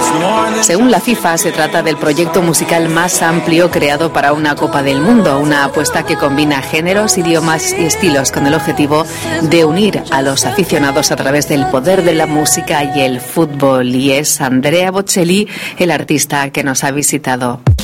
Según la FIFA, se trata del proyecto musical más amplio creado para una Copa del Mundo, una apuesta que combina géneros, idiomas y estilos con el objetivo de unir a los aficionados a través del poder de la música y el fútbol. Y es Andrea Bocelli el artista que nos ha visitado.